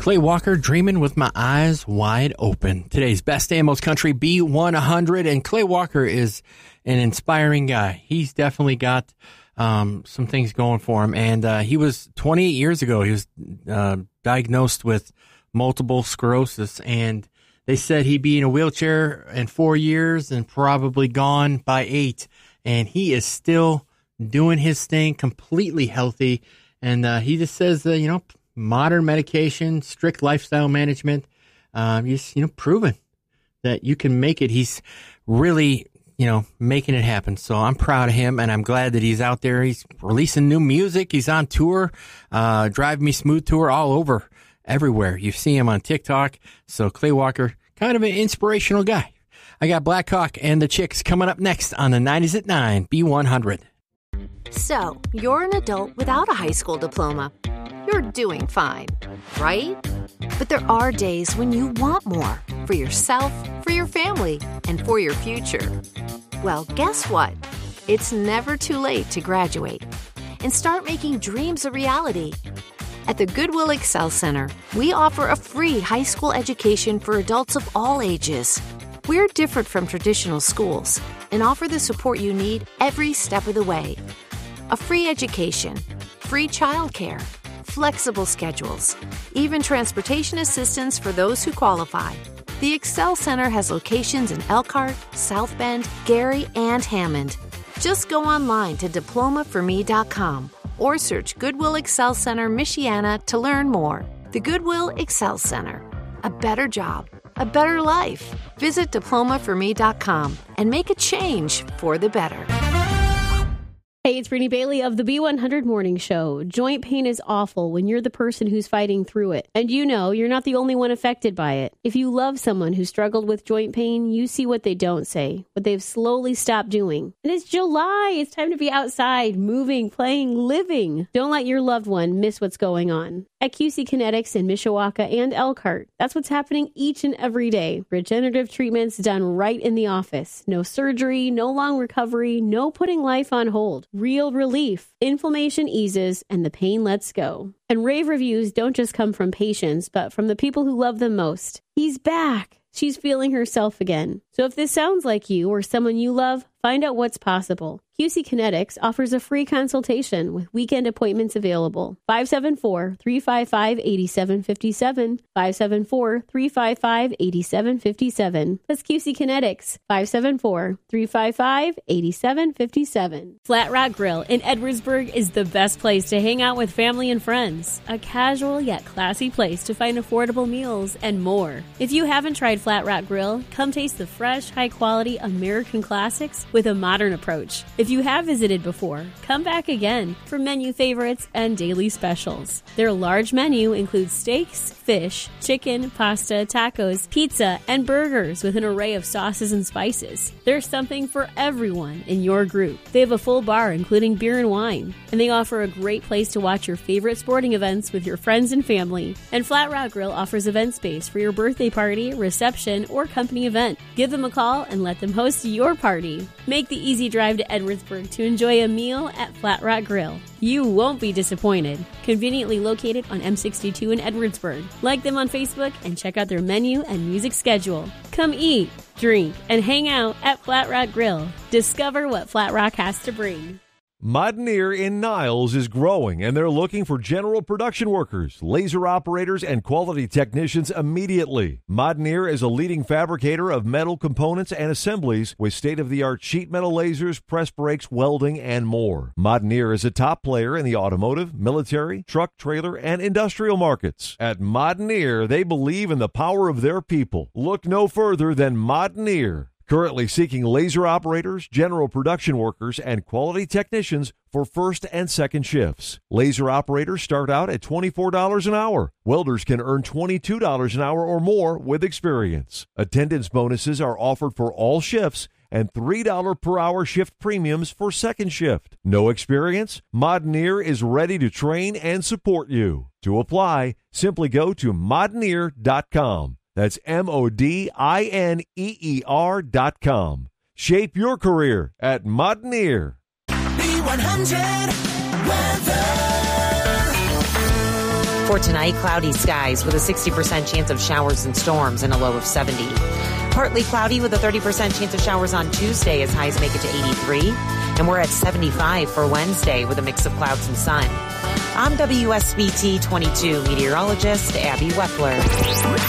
Clay Walker, Dreaming with My Eyes Wide Open. Today's Best Day in Most Country, B100. And Clay Walker is an inspiring guy. He's definitely got some things going for him. And he was 28 years ago, he was diagnosed with multiple sclerosis. And they said he'd be in a wheelchair in 4 years and probably gone by 8. And he is still doing his thing, completely healthy. And he just says, modern medication, strict lifestyle management, he's, proven that you can make it. He's really, making it happen. So I'm proud of him, and I'm glad that he's out there. He's releasing new music. He's on tour, Drive Me Smooth tour all over, everywhere. You see him on TikTok. So Clay Walker, kind of an inspirational guy. I got Black Hawk and the Chicks coming up next on the 90s at 9, B100. So, you're an adult without a high school diploma. You're doing fine, right? But there are days when you want more for yourself, for your family, and for your future. Well, guess what? It's never too late to graduate and start making dreams a reality. At the Goodwill Excel Center, we offer a free high school education for adults of all ages. We're different from traditional schools and offer the support you need every step of the way. A free education, free childcare, flexible schedules, even transportation assistance for those who qualify. The Excel Center has locations in Elkhart, South Bend, Gary, and Hammond. Just go online to diplomaforme.com or search Goodwill Excel Center, Michiana to learn more. The Goodwill Excel Center. A better job, a better life. Visit diplomaforme.com and make a change for the better. Hey, it's Brittany Bailey of the B100 Morning Show. Joint pain is awful when you're the person who's fighting through it. And you're not the only one affected by it. If you love someone who struggled with joint pain, you see what they don't say, what they've slowly stopped doing. And it's July. It's time to be outside, moving, playing, living. Don't let your loved one miss what's going on. At QC Kinetics in Mishawaka and Elkhart, that's what's happening each and every day. Regenerative treatments done right in the office. No surgery, no long recovery, no putting life on hold. Real relief. Inflammation eases and the pain lets go. And rave reviews don't just come from patients, but from the people who love them most. He's back. She's feeling herself again. So if this sounds like you or someone you love, find out what's possible. QC Kinetics offers a free consultation with weekend appointments available. 574-355-8757. 574-355-8757. That's QC Kinetics. 574-355-8757. Flat Rock Grill in Edwardsburg is the best place to hang out with family and friends. A casual yet classy place to find affordable meals and more. If you haven't tried Flat Rock Grill, come taste the fresh, high-quality American classics with a modern approach. If you have visited before, come back again for menu favorites and daily specials. Their large menu includes steaks, fish, chicken, pasta, tacos, pizza, and burgers with an array of sauces and spices. There's something for everyone in your group. They have a full bar including beer and wine, and they offer a great place to watch your favorite sporting events with your friends and family. And Flat Rock Grill offers event space for your birthday party, reception, or company event. Give them a call and let them host your party. Make the easy drive to Edwardsburg to enjoy a meal at Flat Rock Grill. You won't be disappointed. Conveniently located on M62 in Edwardsburg. Like them on Facebook and check out their menu and music schedule. Come eat, drink, and hang out at Flat Rock Grill. Discover what Flat Rock has to bring. Modern in Niles is growing, and they're looking for general production workers, laser operators, and quality technicians immediately. Modern is a leading fabricator of metal components and assemblies with state-of-the-art sheet metal lasers, press brakes, welding, and more. Modern is a top player in the automotive, military, truck, trailer, and industrial markets. At Modern, they believe in the power of their people. Look no further than Modern. Currently seeking laser operators, general production workers, and quality technicians for first and second shifts. Laser operators start out at $24 an hour. Welders can earn $22 an hour or more with experience. Attendance bonuses are offered for all shifts and $3 per hour shift premiums for second shift. No experience? Modern is ready to train and support you. To apply, simply go to modern.com. That's MODINEER.com. Shape your career at Modern. B100 weather. For tonight, cloudy skies with a 60% chance of showers and storms and a low of 70. Partly cloudy with a 30% chance of showers on Tuesday as highs make it to 83. And we're at 75 for Wednesday with a mix of clouds and sun. I'm WSBT 22 meteorologist Abby Wepler.